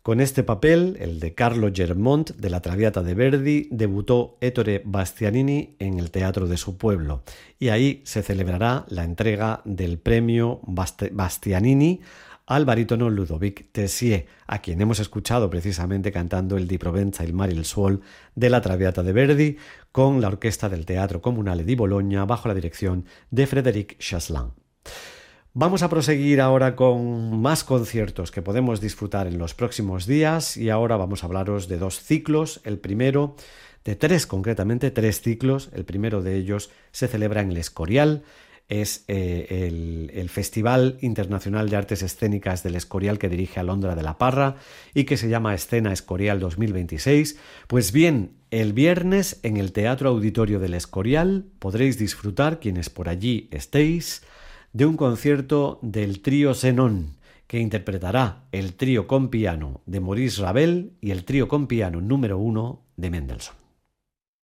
Con este papel, el de Carlo Germont de la Traviata de Verdi, debutó Ettore Bastianini en el teatro de su pueblo, y ahí se celebrará la entrega del premio Bastianini al barítono Ludovic Tessier, a quien hemos escuchado precisamente cantando el Di Provenza il mare il suol de la Traviata de Verdi con la orquesta del Teatro Comunale di Bologna bajo la dirección de Frédéric Chasselin. Vamos a proseguir ahora con más conciertos que podemos disfrutar en los próximos días, y ahora vamos a hablaros de dos ciclos. El primero, de concretamente tres ciclos. El primero de ellos se celebra en El Escorial. Es el Festival Internacional de Artes Escénicas del Escorial, que dirige Alondra de la Parra y que se llama Escena Escorial 2026. Pues bien, el viernes en el Teatro Auditorio del Escorial podréis disfrutar, quienes por allí estéis, de un concierto del trío Zenon, que interpretará el trío con piano de Maurice Ravel y el trío con piano número 1 de Mendelssohn.